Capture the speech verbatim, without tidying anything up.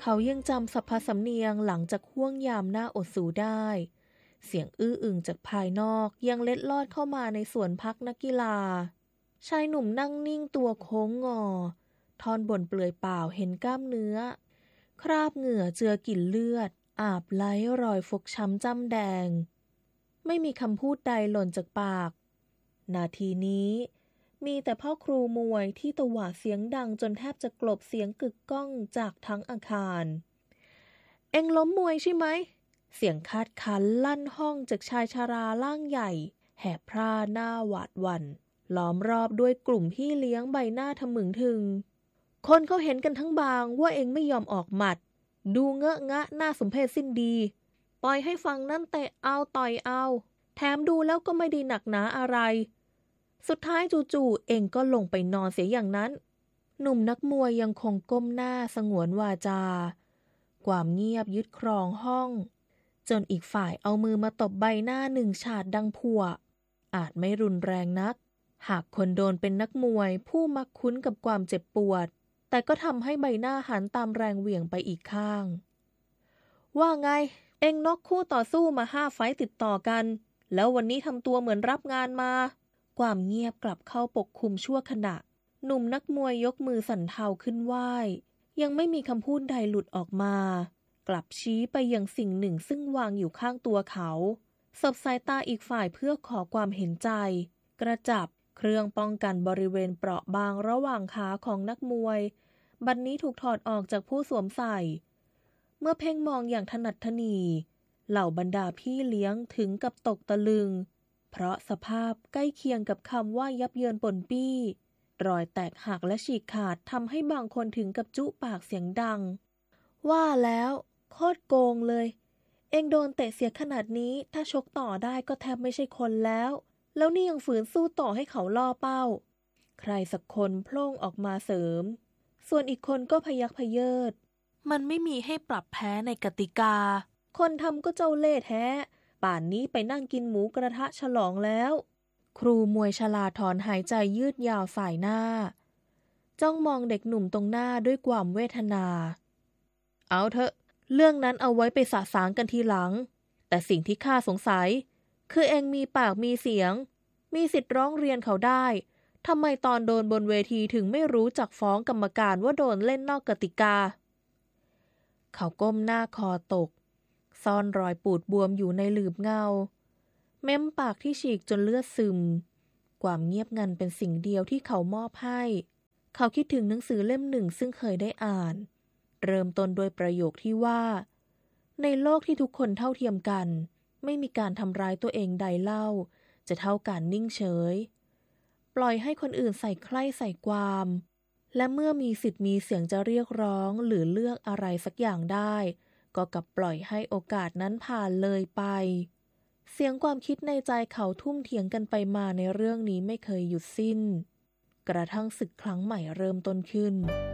เขายังจำสรรพสำเนียงหลังจากห่วงยามหน้าอดสูได้เสียงอื้ออึงจากภายนอกยังเล็ดลอดเข้ามาในสวนพักนักกีฬาชายหนุ่มนั่งนิ่งตัวโค้งงอท่อนบนเปลือยเปล่าเห็นกล้ามเนื้อคราบเหงื่อเจือกลิ่นเลือดอาบไหลรอยฟกช้ำจ้ำแดงไม่มีคำพูดใดหล่นจากปากนาทีนี้มีแต่พ่อครูมวยที่ตวาดเสียงดังจนแทบจะกลบเสียงกึกก้องจากทั้งอาคารเอ็งล้มมวยใช่ไหมเสียงคาดคั้นลั่นห้องจากชายชราร่างใหญ่แหบพร่าหน้าหวาดหวั่นล้อมรอบด้วยกลุ่มพี่เลี้ยงใบหน้าทะมึงถึงคนเขาเห็นกันทั้งบางว่าเอ็งไม่ยอมออกหมัดดูเงอะงะหน้าสมเพชสิ้นดีปล่อยให้ฟังนั่นเตะเอาต่อยเอาแถมดูแล้วก็ไม่ได้หนักหนาอะไรสุดท้ายจู่ๆเอ็งก็ลงไปนอนเสียอย่างนั้นหนุ่มนักมวยยังคงก้มหน้าสงวนวาจากความเงียบยึดครองห้องจนอีกฝ่ายเอามือมาตบใบหน้าหนึ่งฉาดดังพั่วอาจไม่รุนแรงนักหากคนโดนเป็นนักมวยผู้มักคุ้นกับความเจ็บปวดแต่ก็ทำให้ใบหน้าหันตามแรงเหวี่ยงไปอีกข้างว่าไงเอ็งน็อกคู่ต่อสู้มาห้าไฟต์ติดต่อกันแล้ววันนี้ทำตัวเหมือนรับงานมาความเงียบกลับเข้าปกคลุมชั่วขณะหนุ่มนักมวยยกมือสั่นเทาขึ้นไหว้ยังไม่มีคำพูดใดหลุดออกมากลับชี้ไปยังสิ่งหนึ่งซึ่งวางอยู่ข้างตัวเขาสบสายตาอีกฝ่ายเพื่อขอความเห็นใจกระจับเครื่องป้องกันบริเวณเปราะบางระหว่างขาของนักมวยบัดนี้ถูกถอดออกจากผู้สวมใส่เมื่อเพ่งมองอย่างถนัดถนีเหล่าบรรดาพี่เลี้ยงถึงกับตกตะลึงเพราะสภาพใกล้เคียงกับคำว่ายับเยินปนปี้รอยแตกหักและฉีกขาดทำให้บางคนถึงกับจุปากเสียงดังว่าแล้วโคตรโกงเลยเอ็งโดนเตะเสียขนาดนี้ถ้าชกต่อได้ก็แทบไม่ใช่คนแล้วแล้วนี่ยังฝืนสู้ต่อให้เขาล่อเป้าใครสักคนโผล่ออกมาเสริมส่วนอีกคนก็พยักพเยิดมันไม่มีให้ปรับแพ้ในกติกาคนทำก็เจ้าเล่ห์แท้ป่านนี้ไปนั่งกินหมูกระทะฉลองแล้วครูมวยชราถอนหายใจยืดยาวสายหน้าจ้องมองเด็กหนุ่มตรงหน้าด้วยความเวทนาเอาเถอะเรื่องนั้นเอาไว้ไปสะสางกันทีหลังแต่สิ่งที่ข้าสงสัยคือเองมีปากมีเสียงมีสิทธิ์ร้องเรียนเขาได้ทำไมตอนโดนบนเวทีถึงไม่รู้จักฟ้องกรรมการว่าโดนเล่นนอกกติกาเขาก้มหน้าคอตกซ่อนรอยปูดบวมอยู่ในหลืบเงาเม้มปากที่ฉีกจนเลือดซึมความเงียบงันเป็นสิ่งเดียวที่เขามอบให้เขาคิดถึงหนังสือเล่มหนึ่งซึ่งเคยได้อ่านเริ่มต้นโดยประโยคที่ว่าในโลกที่ทุกคนเท่าเทียมกันไม่มีการทำร้ายตัวเองใดเล่าจะเท่าการนิ่งเฉยปล่อยให้คนอื่นใส่ใคร่ใส่ความและเมื่อมีสิทธิ์มีเสียงจะเรียกร้องหรือเลือกอะไรสักอย่างได้ก็กลับปล่อยให้โอกาสนั้นผ่านเลยไปเสียงความคิดในใจเขาทุ่มเถียงกันไปมาในเรื่องนี้ไม่เคยหยุดสิ้นกระทั่งศึกครั้งใหม่เริ่มต้นขึ้น